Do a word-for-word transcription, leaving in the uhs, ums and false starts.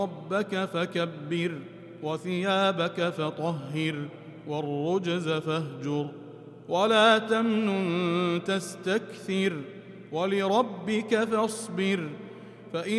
ربك فكبر وثيابك فطهر والرجز فاهجر ولا تمنن تستكثر ولربك فاصبر فإن